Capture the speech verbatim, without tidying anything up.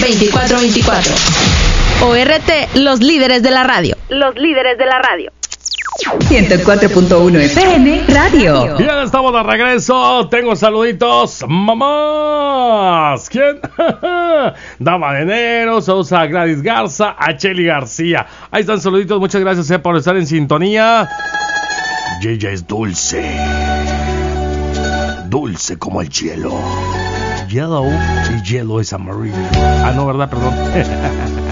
veinticuatro veinticuatro. O R T, los líderes de la radio. Los líderes de la radio. ciento cuatro punto uno F M Radio. Bien, estamos de regreso. Tengo saluditos. Mamás. ¿Quién? Dama de enero. Saludos a Gladys Garza. A Cheli García. Ahí están saluditos. Muchas gracias eh, por estar en sintonía. Y ella es dulce. Dulce como el hielo. Yellow y hielo es amarillo. Ah, no, ¿verdad? Perdón.